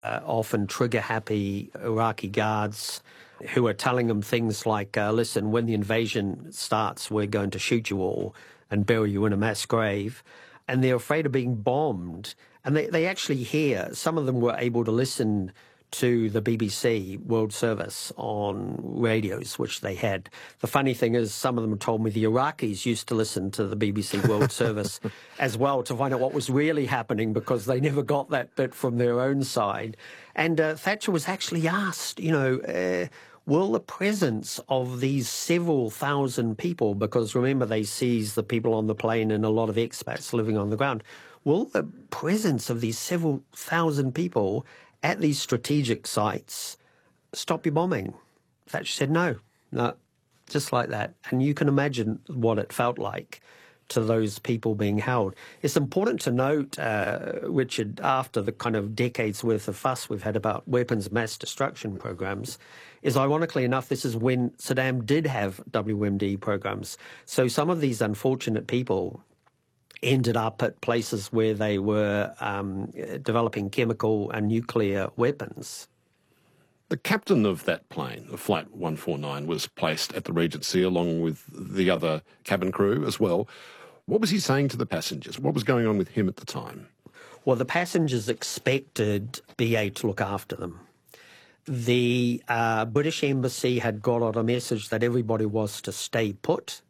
often trigger-happy Iraqi guards who are telling them things like, listen, when the invasion starts, we're going to shoot you all and bury you in a mass grave. And they're afraid of being bombed. And they actually hear, some of them were able to listen to the BBC World Service on radios, which they had. The funny thing is, some of them told me the Iraqis used to listen to the BBC World Service as well to find out what was really happening, because they never got that bit from their own side. And Thatcher was actually asked, will the presence of these several thousand people, because remember they seized the people on the plane and a lot of expats living on the ground, will the presence of these several thousand people at these strategic sites stop your bombing? Thatcher said no, just like that. And you can imagine what it felt like to those people being held. It's important to note, Richard, after the kind of decades worth of fuss we've had about weapons mass destruction programs, is ironically enough, this is when Saddam did have WMD programs. So some of these unfortunate people ended up at places where they were developing chemical and nuclear weapons. The captain of that plane, of Flight 149, was placed at the Regency along with the other cabin crew as well. What was he saying to the passengers? What was going on with him at the time? Well, the passengers expected BA to look after them. The British Embassy had got out a message that everybody was to stay put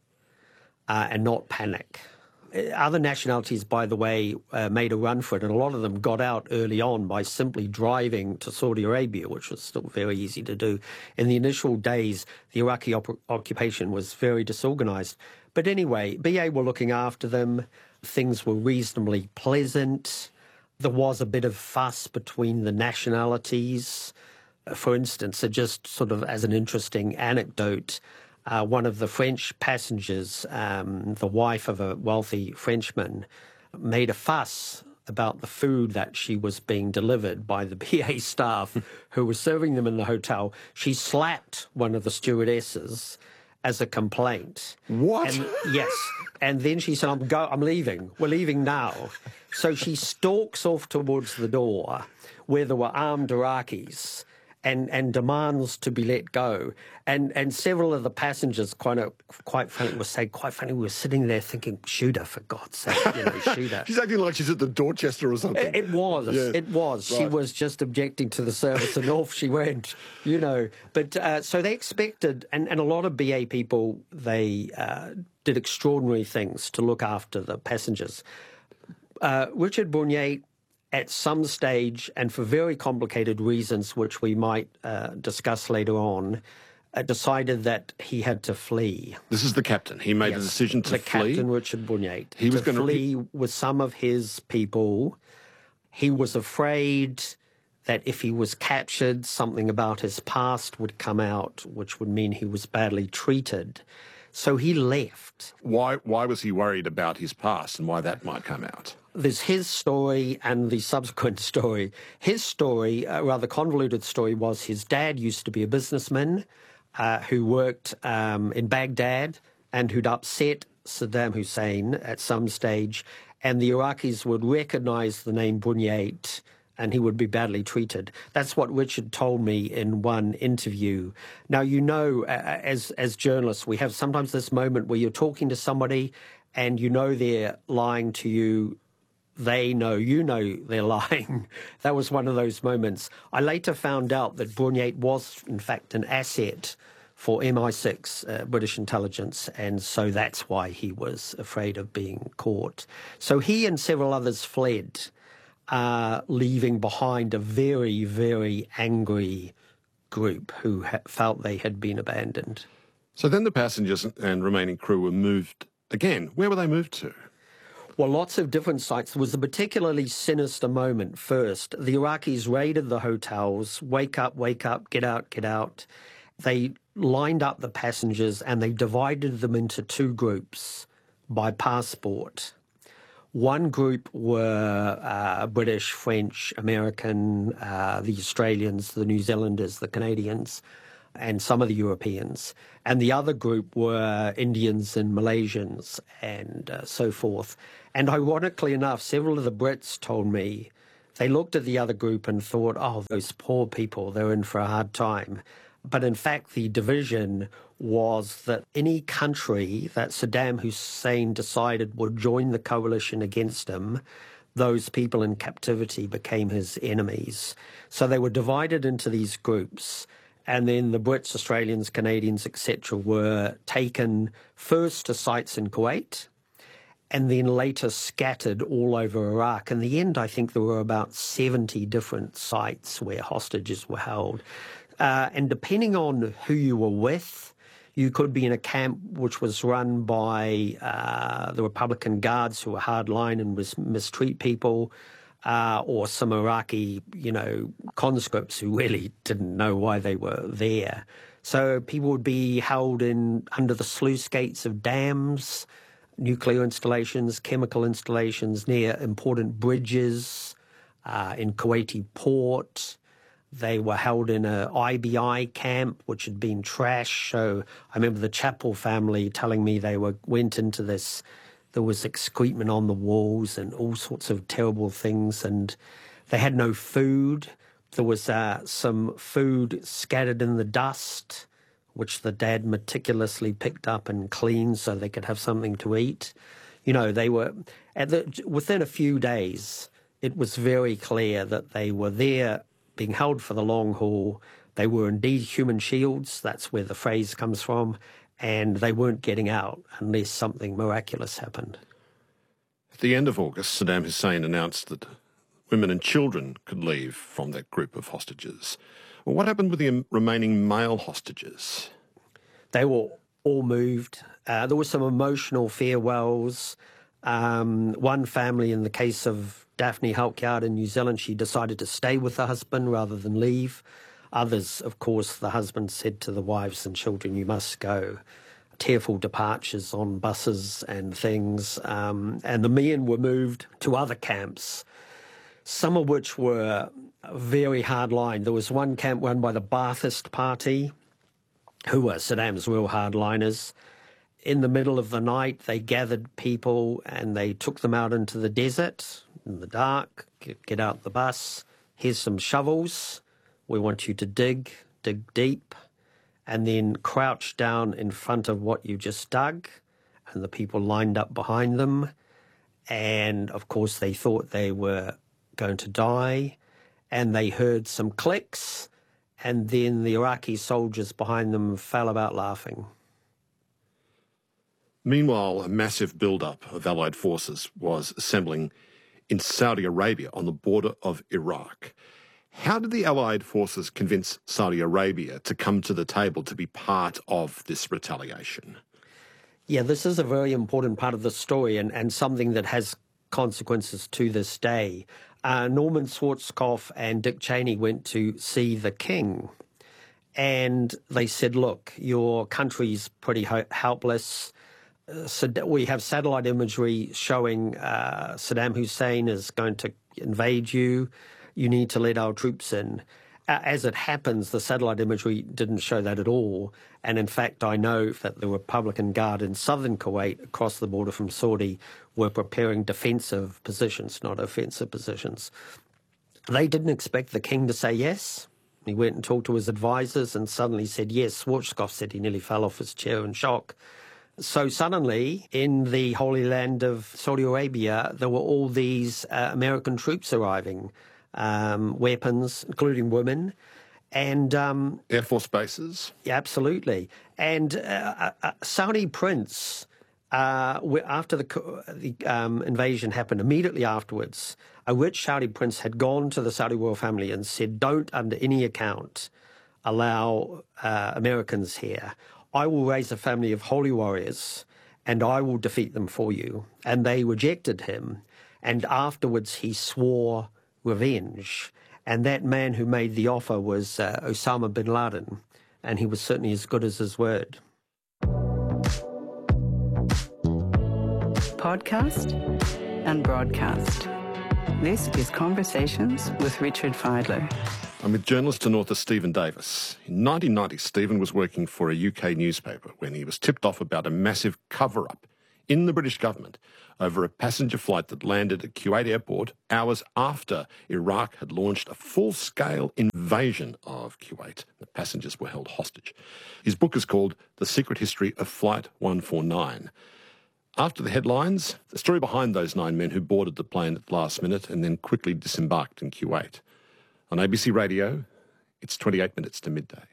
and not panic. Other nationalities, by the way, made a run for it, and a lot of them got out early on by simply driving to Saudi Arabia, which was still very easy to do. In the initial days, the Iraqi occupation was very disorganized. But anyway, BA were looking after them. Things were reasonably pleasant. There was a bit of fuss between the nationalities. For instance, just sort of as an interesting anecdote, one of the French passengers, the wife of a wealthy Frenchman, made a fuss about the food that she was being delivered by the BA staff who was serving them in the hotel. She slapped one of the stewardesses as a complaint. What? And, yes. And then she said, I'm leaving. We're leaving now. So she stalks off towards the door where there were armed Iraqis and demands to be let go. And several of the passengers quite frankly we were sitting there thinking, shoot her, for God's sake, shoot her. She's acting like she's at the Dorchester or something. It was. Yeah. It was. Right. She was just objecting to the service and off she went, But so they expected, and a lot of BA people, they did extraordinary things to look after the passengers. Richard Bournier, at some stage, and for very complicated reasons, which we might discuss later on, decided that he had to flee. This is the captain. He made the decision to flee? The captain, Richard Bournier. He was going to flee with some of his people. He was afraid that if he was captured, something about his past would come out, which would mean he was badly treated. So he left. Why was he worried about his past and why that might come out? There's his story and the subsequent story. His story, a rather convoluted story, was his dad used to be a businessman who worked in Baghdad and who'd upset Saddam Hussein at some stage, and the Iraqis would recognize the name Bunyait and he would be badly treated. That's what Richard told me in one interview. Now, as journalists, we have sometimes this moment where you're talking to somebody and they're lying to you. They know they're lying. That was one of those moments. I later found out that Bunyait was, in fact, an asset for MI6, British intelligence, and so that's why he was afraid of being caught. So he and several others fled, leaving behind a very, very angry group who felt they had been abandoned. So then the passengers and remaining crew were moved again. Where were they moved to? Well, lots of different sites. There was a particularly sinister moment first. The Iraqis raided the hotels, wake up, get out. They lined up the passengers and they divided them into two groups by passport. One group were British, French, American, the Australians, the New Zealanders, the Canadians, and some of the Europeans. And the other group were Indians and Malaysians and so forth. And ironically enough, several of the Brits told me they looked at the other group and thought, oh, those poor people, they're in for a hard time. But in fact, the division was that any country that Saddam Hussein decided would join the coalition against him, those people in captivity became his enemies. So they were divided into these groups. And then the Brits, Australians, Canadians, etc. were taken first to sites in Kuwait and then later scattered all over Iraq. In the end, I think there were about 70 different sites where hostages were held. And depending on who you were with, you could be in a camp which was run by the Republican Guards who were hardline and mistreat people, or some Iraqi, conscripts who really didn't know why they were there. So people would be held under the sluice gates of dams, nuclear installations, chemical installations, near important bridges, in Kuwaiti port. They were held in an IBI camp, which had been trashed. So I remember the Chappell family telling me they went into this. There was excrement on the walls and all sorts of terrible things. And they had no food. There was some food scattered in the dust, which the dad meticulously picked up and cleaned so they could have something to eat. They were, within a few days, it was very clear that they were there being held for the long haul. They were indeed human shields. That's where the phrase comes from. And they weren't getting out unless something miraculous happened. At the end of August, Saddam Hussein announced that women and children could leave from that group of hostages. Well, what happened with the remaining male hostages? They were all moved. There were some emotional farewells. One family, in the case of Daphne Halkyard in New Zealand, she decided to stay with her husband rather than leave. Others, of course, the husband said to the wives and children, you must go. Tearful departures on buses and things. And the men were moved to other camps, some of which were very hardline. There was one camp run by the Ba'athist Party, who were Saddam's real hardliners. In the middle of the night, they gathered people and they took them out into the desert in the dark, get out the bus. Here's some shovels. We want you to dig deep, and then crouch down in front of what you just dug. And the people lined up behind them. And, of course, they thought they were going to die. And they heard some clicks. And then the Iraqi soldiers behind them fell about laughing. Meanwhile, a massive build-up of Allied forces was assembling in Saudi Arabia on the border of Iraq. How did the Allied forces convince Saudi Arabia to come to the table to be part of this retaliation? Yeah, this is a very important part of the story and something that has consequences to this day. Norman Schwarzkopf and Dick Cheney went to see the king, and they said, look, your country's pretty helpless. We have satellite imagery showing Saddam Hussein is going to invade you. You need to let our troops in. As it happens, the satellite imagery didn't show that at all. And in fact, I know that the Republican Guard in southern Kuwait, across the border from Saudi, were preparing defensive positions, not offensive positions. They didn't expect the king to say yes. He went and talked to his advisors and suddenly said yes. Schwarzkopf said he nearly fell off his chair in shock. So suddenly, in the Holy Land of Saudi Arabia, there were all these American troops arriving, weapons, including women, and Air Force bases. Yeah, absolutely. And Saudi prince, after the invasion happened, immediately afterwards, a rich Saudi prince had gone to the Saudi royal family and said, "Don't, under any account, allow Americans here. I will raise a family of holy warriors, and I will defeat them for you." And they rejected him. And afterwards, he swore revenge. And that man who made the offer was Osama bin Laden, and he was certainly as good as his word. Podcast and broadcast. This is Conversations with Richard Fidler. I'm with journalist and author Stephen Davis. In 1990, Stephen was working for a UK newspaper when he was tipped off about a massive cover-up in the British government over a passenger flight that landed at Kuwait airport hours after Iraq had launched a full-scale invasion of Kuwait. The passengers were held hostage. His book is called The Secret History of Flight 149. After the headlines, the story behind those 9 men who boarded the plane at the last minute and then quickly disembarked in Kuwait. On ABC Radio, it's 28 minutes to midday.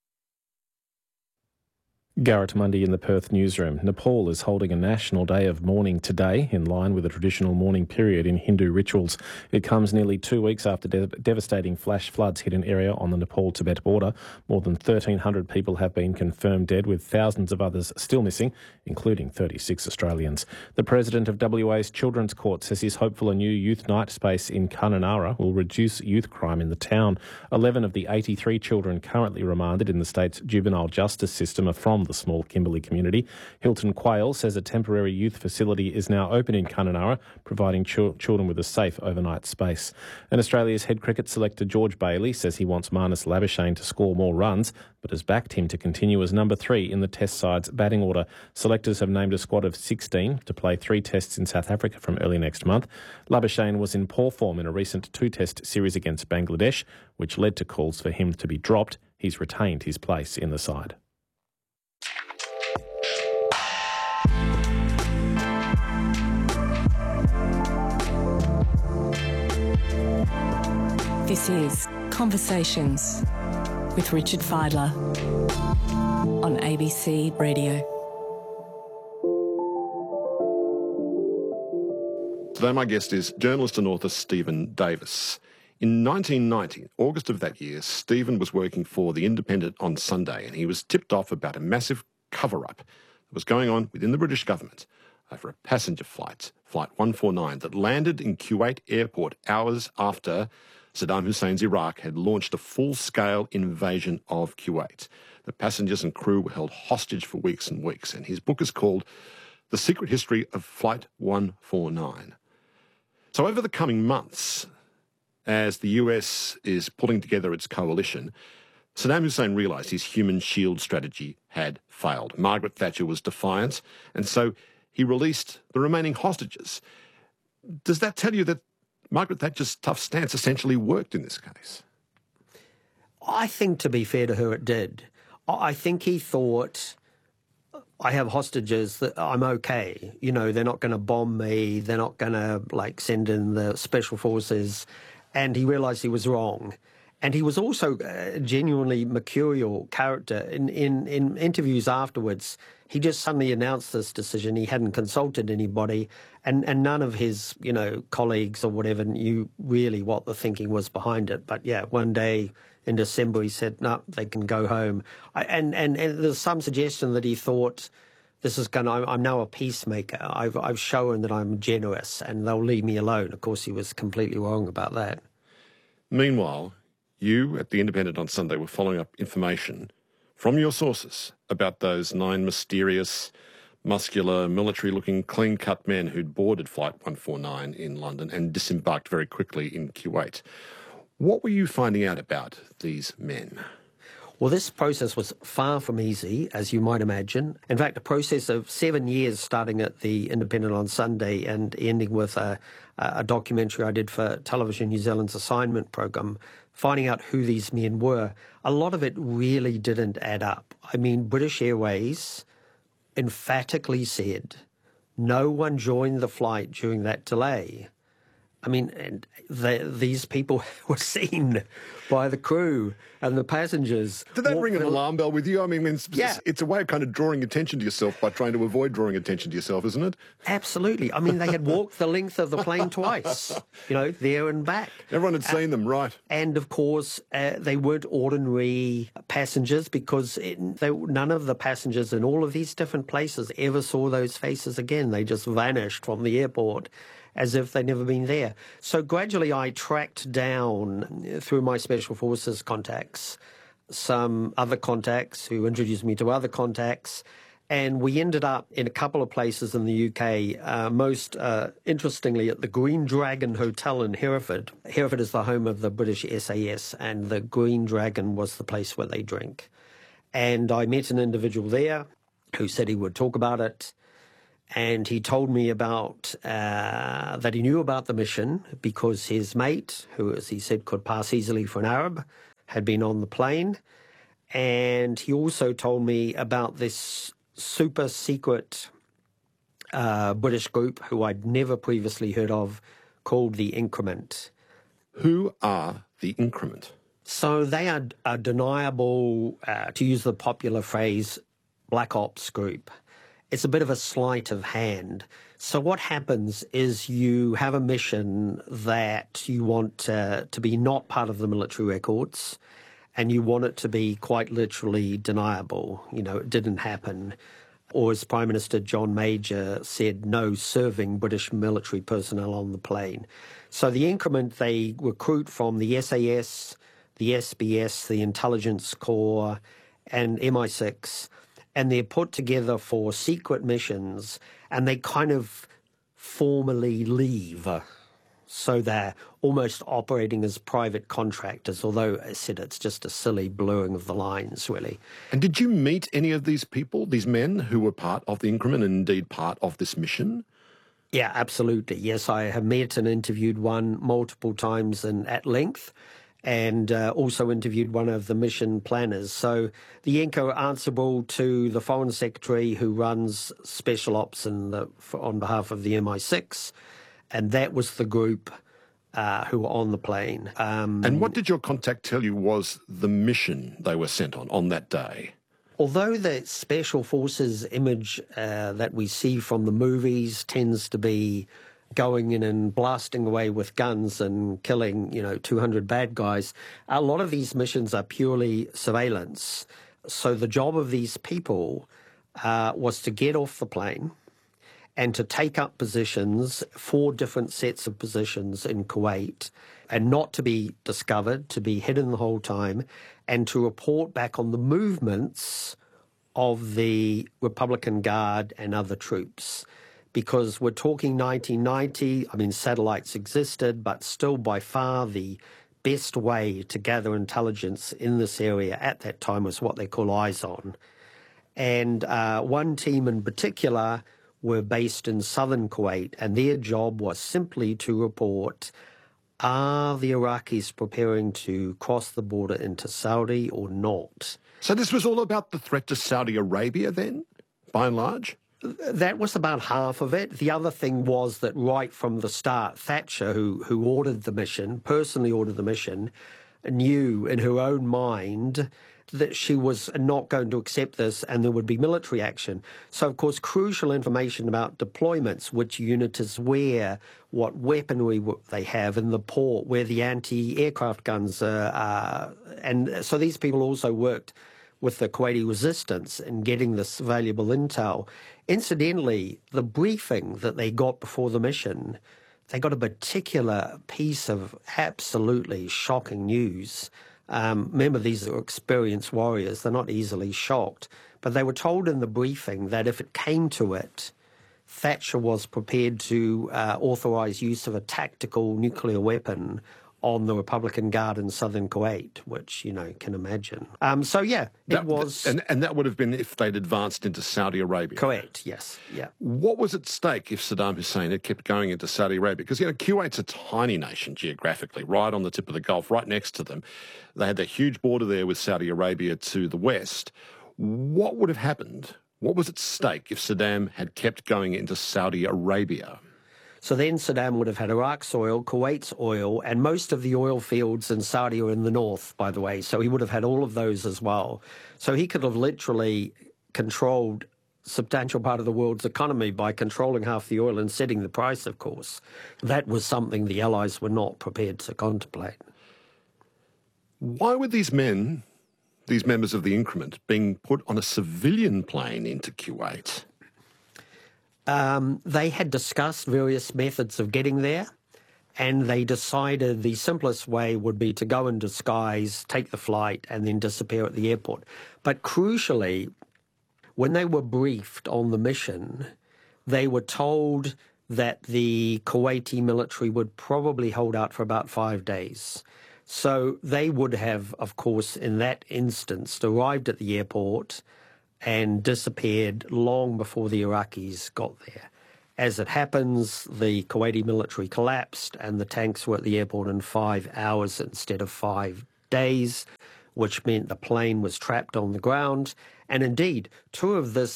Garrett Mundy in the Perth newsroom. Nepal is holding a national day of mourning today, in line with a traditional mourning period in Hindu rituals. It comes nearly 2 weeks after devastating flash floods hit an area on the Nepal-Tibet border. More than 1,300 people have been confirmed dead, with thousands of others still missing, including 36 Australians. The president of WA's Children's Court says he's hopeful a new youth night space in Kununurra will reduce youth crime in the town. 11 of the 83 children currently remanded in the state's juvenile justice system are from the small Kimberley community. Hilton Quayle says a temporary youth facility is now open in Kununurra, providing children with a safe overnight space. And Australia's head cricket selector George Bailey says he wants Marnus Labuschagne to score more runs, but has backed him to continue as number 3 in the Test side's batting order. Selectors have named a squad of 16 to play 3 tests in South Africa from early next month. Labuschagne was in poor form in a recent 2-test series against Bangladesh, which led to calls for him to be dropped. He's retained his place in the side. This is Conversations with Richard Fidler on ABC Radio. Today my guest is journalist and author Stephen Davis. In 1990, August of that year, Stephen was working for The Independent on Sunday, and he was tipped off about a massive cover-up that was going on within the British government over a passenger flight, Flight 149, that landed in Kuwait airport hours after Saddam Hussein's Iraq had launched a full-scale invasion of Kuwait. The passengers and crew were held hostage for weeks and weeks, and his book is called The Secret History of Flight 149. So over the coming months, as the US is pulling together its coalition, Saddam Hussein realised his human shield strategy had failed. Margaret Thatcher was defiant, and so he released the remaining hostages. Does that tell you that Margaret Thatcher's tough stance essentially worked in this case? I think, to be fair to her, it did. I think he thought, I have hostages, that I'm okay. You know, they're not going to bomb me. They're not going to, send in the special forces. And he realised he was wrong. And he was also a genuinely mercurial character. In interviews afterwards, he just suddenly announced this decision. He hadn't consulted anybody, and none of his, colleagues or whatever knew really what the thinking was behind it. But yeah, one day in December, he said, no, they can go home. And there's some suggestion that he thought, I'm now a peacemaker. I've shown that I'm generous and they'll leave me alone. Of course, he was completely wrong about that. Meanwhile, you at The Independent on Sunday were following up information from your sources about those 9 mysterious, muscular, military-looking, clean-cut men who'd boarded Flight 149 in London and disembarked very quickly in Kuwait. What were you finding out about these men? Well, this process was far from easy, as you might imagine. In fact, a process of 7 years, starting at The Independent on Sunday and ending with a documentary I did for Television New Zealand's assignment program, finding out who these men were. A lot of it really didn't add up. I mean, British Airways emphatically said no one joined the flight during that delay. I mean, and these people were seen by the crew and the passengers. Did that ring an alarm bell with you? I mean, it's a way of kind of drawing attention to yourself by trying to avoid drawing attention to yourself, isn't it? Absolutely. I mean, they had walked the length of the plane twice, there and back. Everyone had seen them, right. And, of course, they weren't ordinary passengers because none of the passengers in all of these different places ever saw those faces again. They just vanished from the airport as if they'd never been there. So gradually I tracked down, through my Special Forces contacts, some other contacts who introduced me to other contacts, and we ended up in a couple of places in the UK, most interestingly at the Green Dragon Hotel in Hereford. Hereford is the home of the British SAS, and the Green Dragon was the place where they drink. And I met an individual there who said he would talk about it. And he told me about that he knew about the mission because his mate, who, as he said, could pass easily for an Arab, had been on the plane. And he also told me about this super secret British group who I'd never previously heard of, called the Increment. Who are the Increment? So they are a deniable, to use the popular phrase, black ops group. It's a bit of a sleight of hand. So what happens is you have a mission that you want to be not part of the military records, and you want it to be quite literally deniable. You know, it didn't happen. Or as Prime Minister John Major said, no serving British military personnel on the plane. So the Increment, they recruit from the SAS, the SBS, the Intelligence Corps, and MI6, and they're put together for secret missions, and they kind of formally leave. So they're almost operating as private contractors, although, I said, it's just a silly blurring of the lines, really. And did you meet any of these people, these men who were part of the Increment and indeed part of this mission? Yeah, absolutely. Yes, I have met and interviewed one multiple times and at length, and also interviewed one of the mission planners. So the Inco are answerable to the Foreign Secretary who runs Special Ops on behalf of the MI6, and that was the group who were on the plane. And what did your contact tell you was the mission they were sent on that day? Although the Special Forces image that we see from the movies tends to be going in and blasting away with guns and killing, 200 bad guys, a lot of these missions are purely surveillance. So the job of these people was to get off the plane and to take up positions, 4 different sets of positions in Kuwait, and not to be discovered, to be hidden the whole time, and to report back on the movements of the Republican Guard and other troops. Because we're talking 1990, satellites existed, but still by far the best way to gather intelligence in this area at that time was what they call eyes on. And one team in particular were based in southern Kuwait, and their job was simply to report, are the Iraqis preparing to cross the border into Saudi or not? So this was all about the threat to Saudi Arabia then, by and large? That was about half of it. The other thing was that right from the start, Thatcher, who ordered the mission, personally ordered the mission, knew in her own mind that she was not going to accept this and there would be military action. So, of course, crucial information about deployments, which unit is where, what weaponry they have in the port, where the anti-aircraft guns are. And so these people also worked with the Kuwaiti resistance in getting this valuable intel. Incidentally, the briefing that they got before the mission, they got a particular piece of absolutely shocking news. Remember, these are experienced warriors. They're not easily shocked. But they were told in the briefing that if it came to it, Thatcher was prepared to authorize use of a tactical nuclear weapon on the Republican Guard in southern Kuwait, which, can imagine. And that would have been if they'd advanced into Saudi Arabia. Correct, yes, yeah. What was at stake if Saddam Hussein had kept going into Saudi Arabia? Because, Kuwait's a tiny nation geographically, right on the tip of the Gulf, right next to them. They had that huge border there with Saudi Arabia to the west. What would have happened? What was at stake if Saddam had kept going into Saudi Arabia? So then Saddam would have had Iraq's oil, Kuwait's oil, and most of the oil fields in Saudi are in the north, by the way. So he would have had all of those as well. So he could have literally controlled a substantial part of the world's economy by controlling half the oil and setting the price, of course. That was something the Allies were not prepared to contemplate. Why were these men, these members of the Increment, being put on a civilian plane into Kuwait? They had discussed various methods of getting there, and they decided the simplest way would be to go in disguise, take the flight, and then disappear at the airport. But crucially, when they were briefed on the mission, they were told that the Kuwaiti military would probably hold out for about 5 days. So they would have, of course, in that instance, arrived at the airport, and disappeared long before the Iraqis got there. As it happens, the Kuwaiti military collapsed and the tanks were at the airport in 5 hours instead of 5 days, which meant the plane was trapped on the ground. And indeed, two of the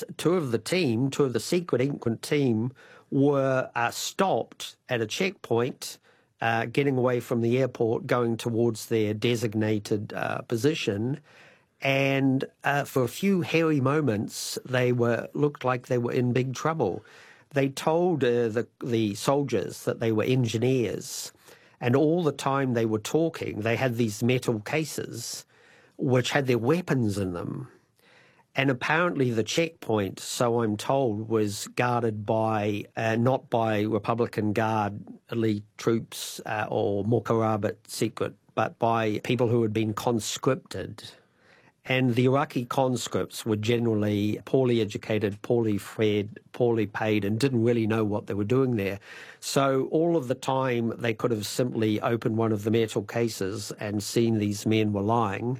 secret Inquint team were stopped at a checkpoint, getting away from the airport, going towards their designated position. And for a few hairy moments, they looked like they were in big trouble. They told the soldiers that they were engineers, and all the time they were talking, they had these metal cases which had their weapons in them. And apparently the checkpoint, so I'm told, was guarded by, not by Republican Guard elite troops or Mukarabat secret, but by people who had been conscripted. And the Iraqi conscripts were generally poorly educated, poorly fed, poorly paid, and didn't really know what they were doing there. So all of the time they could have simply opened one of the metal cases and seen these men were lying.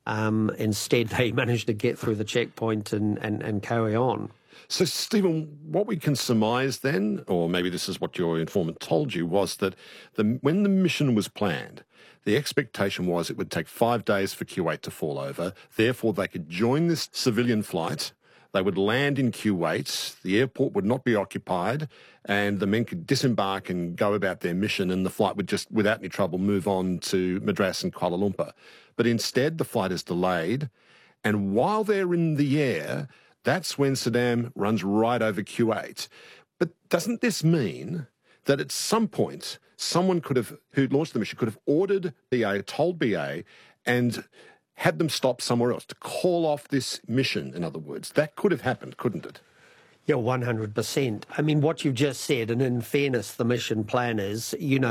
Instead, they managed to get through the checkpoint and carry on. So, Stephen, what we can surmise then, or maybe this is what your informant told you, was that when the mission was planned, the expectation was it would take 5 days for Kuwait to fall over. Therefore, they could join this civilian flight. They would land in Kuwait. The airport would not be occupied, and the men could disembark and go about their mission, and the flight would just, without any trouble, move on to Madras and Kuala Lumpur. But instead, the flight is delayed, and while they're in the air, that's when Saddam runs right over Kuwait. But doesn't this mean that at some point, someone who launched the mission could have ordered BA, told BA, and had them stop somewhere else to call off this mission, in other words? That could have happened, couldn't it? Yeah, 100%. I mean, what you've just said, and in fairness, the mission planners,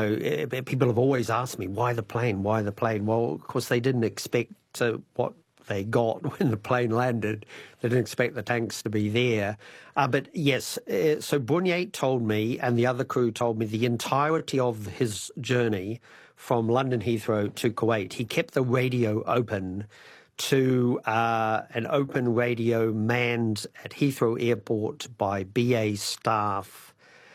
people have always asked me, why the plane? Why the plane? Well, of course, they didn't expect what they got when the plane landed. They didn't expect the tanks to be there. But yes, so Bunyate told me, and the other crew told me, the entirety of his journey from London Heathrow to Kuwait, he kept the radio open to an open radio manned at Heathrow Airport by BA staff.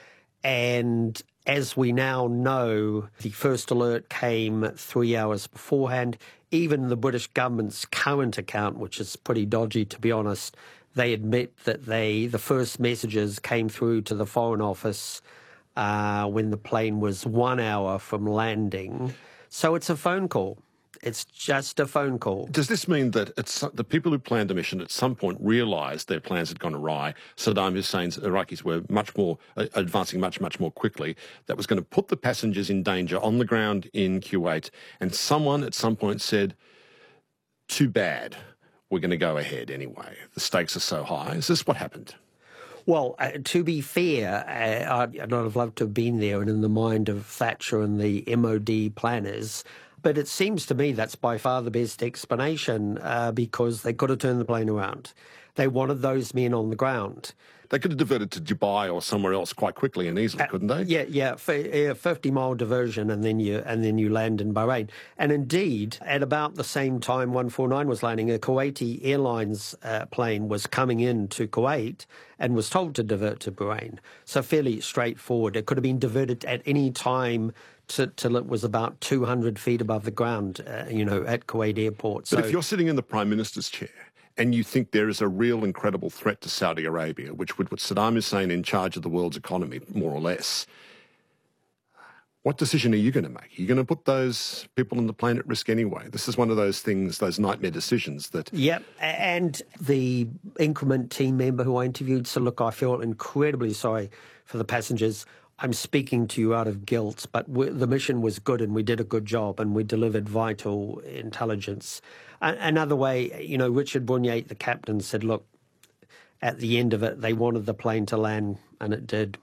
And as we now know, the first alert came 3 hours beforehand. Even the British government's current account, which is pretty dodgy, to be honest, they admit that the first messages came through to the Foreign Office when the plane was 1 hour from landing. So it's a phone call. It's just a phone call. Does this mean that the people who planned the mission at some point realised their plans had gone awry? Saddam Hussein's Iraqis were advancing much more quickly. That was going to put the passengers in danger on the ground in Kuwait. And someone at some point said, too bad, we're going to go ahead anyway. The stakes are so high. Is this what happened? Well, to be fair, I'd not have loved to have been there and in the mind of Thatcher and the MOD planners. But it seems to me that's by far the best explanation because they could have turned the plane around. They wanted those men on the ground. They could have diverted to Dubai or somewhere else quite quickly and easily, couldn't they? Yeah, 50-mile diversion, and then you land in Bahrain. And indeed, at about the same time 149 was landing, a Kuwaiti Airlines plane was coming in to Kuwait and was told to divert to Bahrain. So fairly straightforward. It could have been diverted at any time till it was about 200 feet above the ground, at Kuwait Airport. But if you're sitting in the Prime Minister's chair and you think there is a real incredible threat to Saudi Arabia, which would put Saddam Hussein in charge of the world's economy, more or less, what decision are you going to make? Are you going to put those people on the plane at risk anyway? This is one of those things, those nightmare decisions that... Yep, and the Increment team member who I interviewed said, look, I feel incredibly sorry for the passengers. I'm speaking to you out of guilt, but the mission was good and we did a good job and we delivered vital intelligence. Another way, Richard Bunyate, the captain, said, look, at the end of it, they wanted the plane to land, and it did.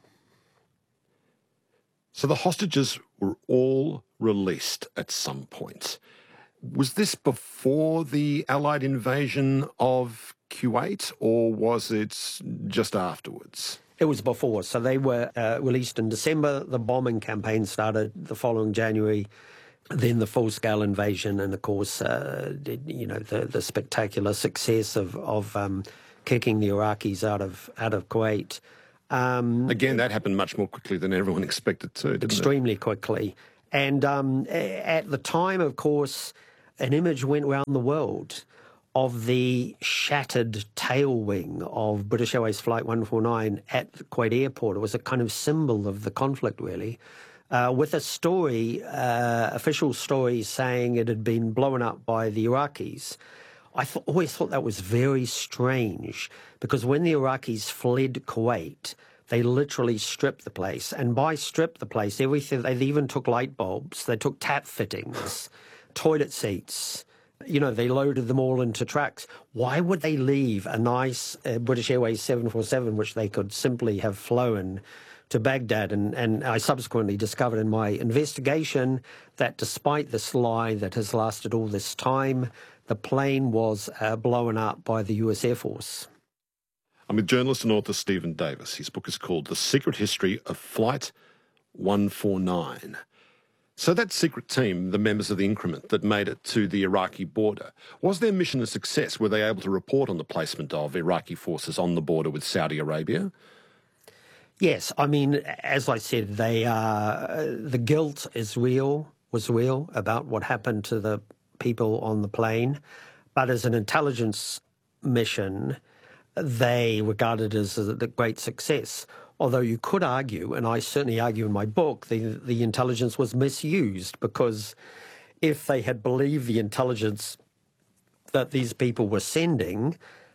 So the hostages were all released at some point. Was this before the Allied invasion of Kuwait, or was it just afterwards? It was before. So they were released in December. The bombing campaign started the following January. Then the full-scale invasion, and of course, the spectacular success of kicking the Iraqis out of Kuwait. Again, that happened much more quickly than everyone expected to, didn't extremely quickly. And at the time, of course, an image went around the world of the shattered tail wing of British Airways Flight 149 at Kuwait Airport. It was a kind of symbol of the conflict, really, with a story, official story, saying it had been blown up by the Iraqis. I always thought that was very strange, because when the Iraqis fled Kuwait, they literally stripped the place. And by strip the place, everything, they even took light bulbs, they took tap fittings, toilet seats. You know, they loaded them all into trucks. Why would they leave a nice British Airways 747, which they could simply have flown to Baghdad? And I subsequently discovered in my investigation that despite this lie that has lasted all this time, the plane was blown up by the US Air Force. I'm with journalist and author Stephen Davis. His book is called The Secret History of Flight 149. So that secret team, the members of the increment that made it to the Iraqi border, was their mission a success? Were they able to report on the placement of Iraqi forces on the border with Saudi Arabia? Yes, I mean, as I said, the guilt was real about what happened to the people on the plane. But as an intelligence mission, they regarded it as a great success. Although you could argue, and I certainly argue in my book, the intelligence was misused, because if they had believed the intelligence that these people were sending,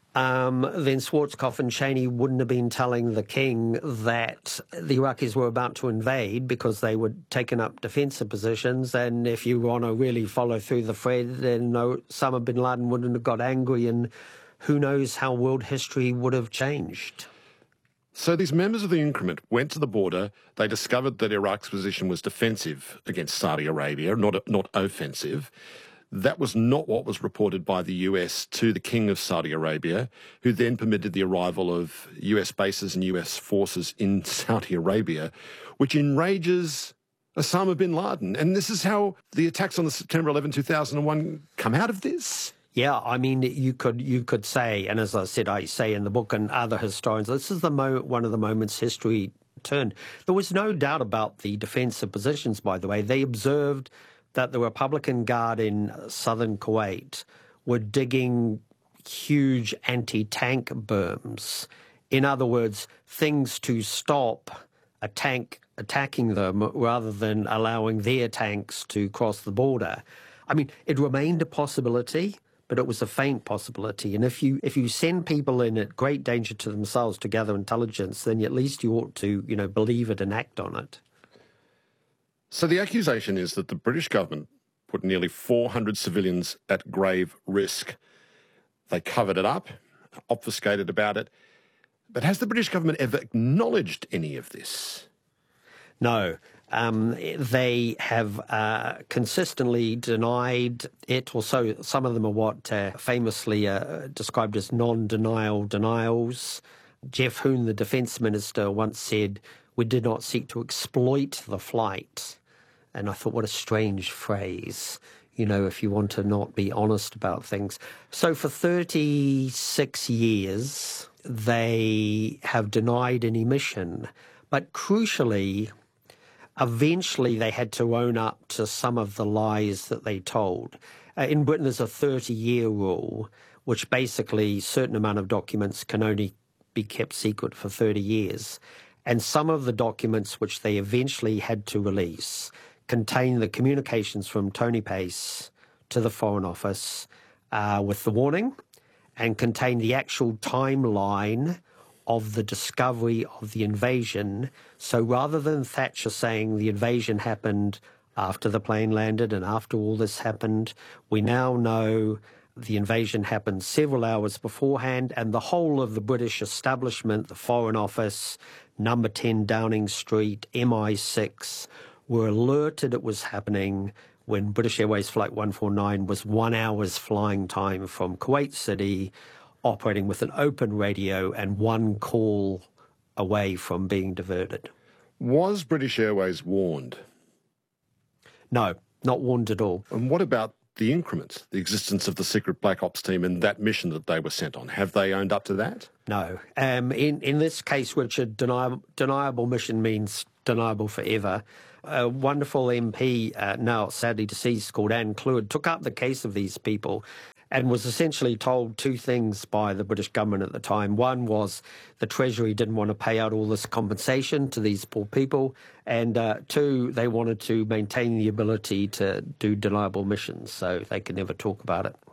then Schwarzkopf and Cheney wouldn't have been telling the king that the Iraqis were about to invade, because they were taking up defensive positions. And if you want to really follow through the thread, then Osama bin Laden wouldn't have got angry, and who knows how world history would have changed. So these members of the increment went to the border. They discovered that Iraq's position was defensive against Saudi Arabia, not offensive. That was not what was reported by the US to the King of Saudi Arabia, who then permitted the arrival of US bases and US forces in Saudi Arabia, which enrages Osama bin Laden. And this is how the attacks on the September 11, 2001 come out of this? Yeah, I mean, you could say, and as I say in the book, and other historians, this is one of the moments history turned. There was no doubt about the defensive positions, by the way. They observed that the Republican Guard in southern Kuwait were digging huge anti-tank berms. In other words, things to stop a tank attacking them rather than allowing their tanks to cross the border. I mean, it remained a possibility, but it was a faint possibility. And if you send people in at great danger to themselves to gather intelligence, then at least you ought to, believe it and act on it. So the accusation is that the British government put nearly 400 civilians at grave risk. They covered it up, obfuscated about it. But has the British government ever acknowledged any of this? No. They have consistently denied it. Also, some of them are what famously described as non-denial denials. Jeff Hoon, the defence minister, once said, "We did not seek to exploit the flight." And I thought, what a strange phrase, if you want to not be honest about things. So for 36 years, they have denied any mission. But crucially, eventually they had to own up to some of the lies that they told. In Britain, there's a 30-year rule, which basically a certain amount of documents can only be kept secret for 30 years. And some of the documents which they eventually had to release contain the communications from Tony Pace to the Foreign Office with the warning, and contain the actual timeline of the discovery of the invasion. So rather than Thatcher saying the invasion happened after the plane landed and after all this happened, we now know the invasion happened several hours beforehand, and the whole of the British establishment, the Foreign Office, number 10 Downing Street, MI6, were alerted it was happening when British Airways Flight 149 was 1 hour's flying time from Kuwait City, operating with an open radio and one call away from being diverted. Was British Airways warned? No, not warned at all. And what about the increment, the existence of the secret Black Ops team and that mission that they were sent on? Have they owned up to that? No. In this case, Richard, deniable mission means deniable forever. A wonderful MP, now sadly deceased, called Anne Cleward, took up the case of these people and was essentially told two things by the British government at the time. One was the Treasury didn't want to pay out all this compensation to these poor people, and two, they wanted to maintain the ability to do deniable missions, so they could never talk about it.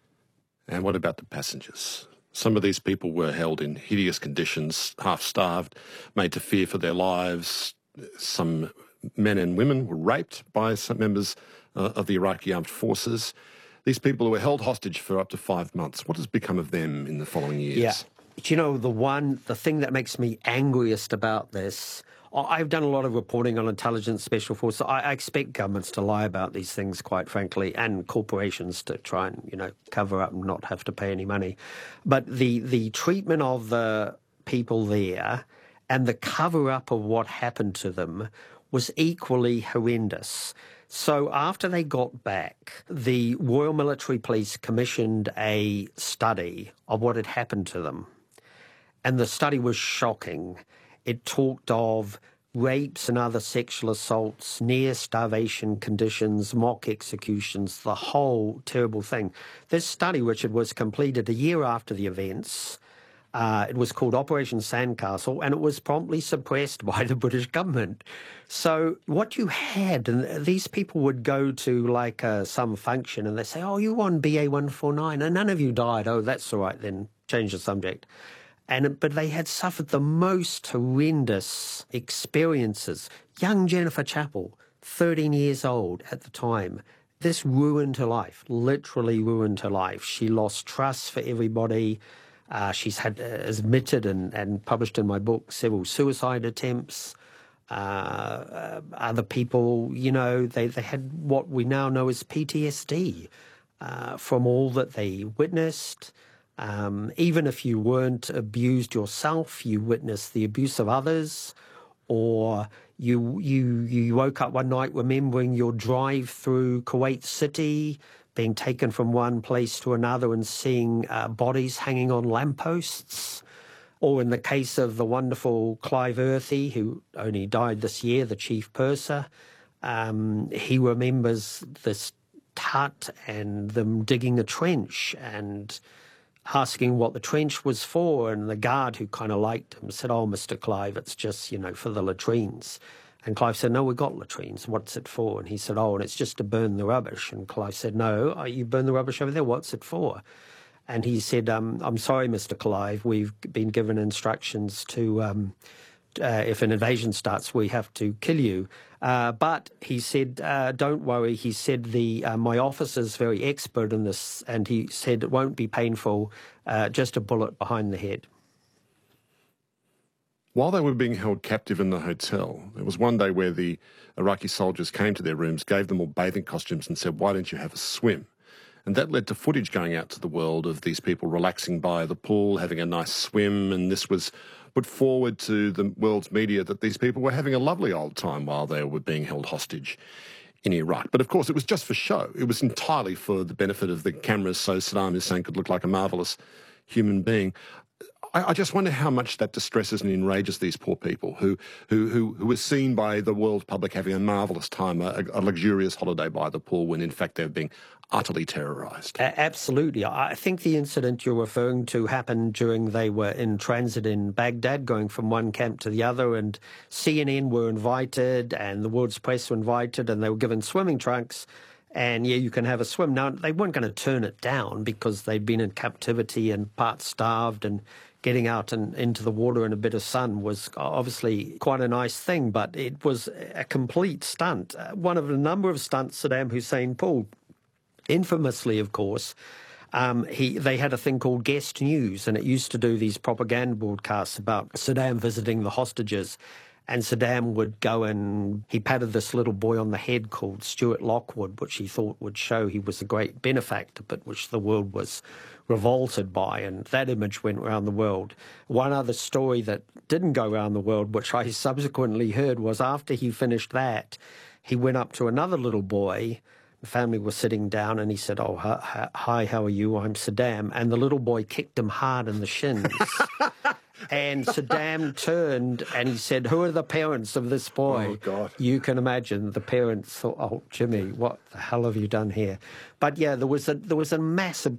And what about the passengers? Some of these people were held in hideous conditions, half-starved, made to fear for their lives. Some men and women were raped by some members of the Iraqi armed forces. These people were held hostage for up to 5 months. What has become of them in the following years? Yeah. Do you know, the thing that makes me angriest about this, I've done a lot of reporting on intelligence special forces. I expect governments to lie about these things, quite frankly, and corporations to try and, cover up and not have to pay any money. But the treatment of the people there and the cover-up of what happened to them was equally horrendous. So after they got back, the Royal Military Police commissioned a study of what had happened to them. And the study was shocking. It talked of rapes and other sexual assaults, near starvation conditions, mock executions, the whole terrible thing. This study, Richard, was completed a year after the events. It was called Operation Sandcastle, and it was promptly suppressed by the British government. So what you had, and these people would go to some function and they say, oh, you on BA 149 and none of you died. Oh, that's all right then, change the subject. But they had suffered the most horrendous experiences. Young Jennifer Chappell, 13 years old at the time, this ruined her life, literally ruined her life. She lost trust for everybody. She's had admitted and published in my book several suicide attempts. Other people, they had what we now know as PTSD from all that they witnessed. Even if you weren't abused yourself, you witnessed the abuse of others, or you woke up one night remembering your drive through Kuwait City, being taken from one place to another and seeing bodies hanging on lampposts. Or in the case of the wonderful Clive Earthy, who only died this year, the chief purser, he remembers this hut and them digging a trench and asking what the trench was for, and the guard who kind of liked him said, oh, Mr. Clive, it's just, for the latrines. And Clive said, no, we've got latrines. What's it for? And he said, oh, and it's just to burn the rubbish. And Clive said, no, you burn the rubbish over there. What's it for? And he said, I'm sorry, Mr. Clive, we've been given instructions to, if an invasion starts, we have to kill you. But he said, don't worry. He said, my officer's very expert in this, and he said it won't be painful, just a bullet behind the head. While they were being held captive in the hotel, there was one day where the Iraqi soldiers came to their rooms, gave them all bathing costumes and said, why don't you have a swim? And that led to footage going out to the world of these people relaxing by the pool, having a nice swim, and this was put forward to the world's media that these people were having a lovely old time while they were being held hostage in Iraq. But of course, it was just for show. It was entirely for the benefit of the cameras so Saddam Hussein could look like a marvellous human being. I just wonder how much that distresses and enrages these poor people who were seen by the world public having a marvellous time, a luxurious holiday by the pool, when in fact they're being utterly terrorised. Absolutely. I think the incident you're referring to happened during they were in transit in Baghdad, going from one camp to the other, and CNN were invited and the world's press were invited, and they were given swimming trunks. And, yeah, you can have a swim. Now, they weren't going to turn it down because they'd been in captivity and part starved, and getting out and into the water in a bit of sun was obviously quite a nice thing, but it was a complete stunt. One of a number of stunts Saddam Hussein pulled. Infamously, of course, they had a thing called Guest News, and it used to do these propaganda broadcasts about Saddam visiting the hostages. And Saddam would go and he patted this little boy on the head called Stuart Lockwood, which he thought would show he was a great benefactor, but which the world was revolted by. And that image went around the world. One other story that didn't go around the world, which I subsequently heard, was after he finished that, he went up to another little boy The family was sitting down and he said, "Oh, hi, how are you? I'm Saddam." And the little boy kicked him hard in the shins. And Saddam turned and he said, "Who are the parents of this boy?" Oh, God. You can imagine the parents thought, "Oh, Jimmy, what the hell have you done here?" But yeah, there was a massive